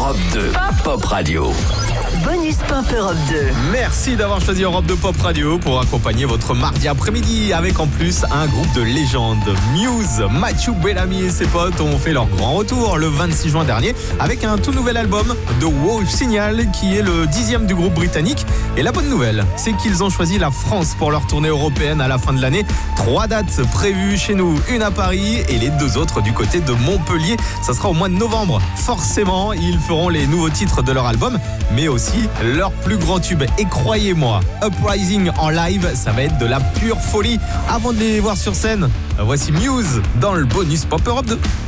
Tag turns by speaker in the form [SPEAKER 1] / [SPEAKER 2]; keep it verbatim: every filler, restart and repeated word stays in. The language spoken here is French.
[SPEAKER 1] Europe deux, Pop Radio.
[SPEAKER 2] Bonus Pop Europe deux.
[SPEAKER 3] Merci d'avoir choisi Europe deux Pop Radio pour accompagner votre mardi après-midi avec en plus un groupe de légendes. Muse, Matthew Bellamy et ses potes ont fait leur grand retour le vingt-six juin dernier avec un tout nouvel album, The Wow Signal, qui est le dixième du groupe britannique. Et la bonne nouvelle, c'est qu'ils ont choisi la France pour leur tournée européenne à la fin de l'année. Trois dates prévues chez nous, une à Paris et les deux autres du côté de Montpellier. Ça sera au mois de novembre. Forcément, ils feront les nouveaux titres de leur album, mais aussi leur plus grand tube. Et croyez-moi, Uprising en live, ça va être de la pure folie. Avant de les voir sur scène, voici Muse dans le bonus Pop Europe deux.